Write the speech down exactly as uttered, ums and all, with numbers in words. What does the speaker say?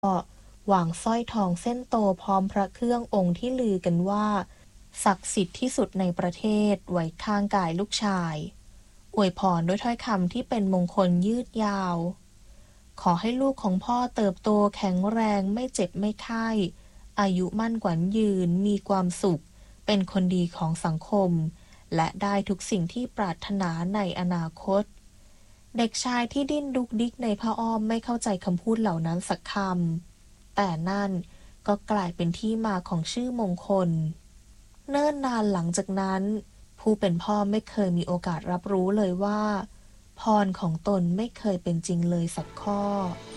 วางสร้อยทองเส้นโตพร้อมพระเครื่ององค์ที่ลือกันว่าศักดิ์สิทธิ์ที่สุดในประเทศไว้ข้างกายลูกชายอวยพรด้วยถ้อยคำที่เป็นมงคลยืดยาวขอให้ลูกของพ่อเติบโตแข็งแรงไม่เจ็บไม่ไข้อายุมั่นขวัญยืนมีความสุขเป็นคนดีของสังคมและได้ทุกสิ่งที่ปรารถนาในอนาคตเด็กชายที่ดิ้นดุกดิกในผ้าอ้อมไม่เข้าใจคำพูดเหล่านั้นสักคำแต่นั่นก็กลายเป็นที่มาของชื่อมงคลเนิ่นนานหลังจากนั้นผู้เป็นพ่อไม่เคยมีโอกาสรับรู้เลยว่าพรของตนไม่เคยเป็นจริงเลยสักข้อ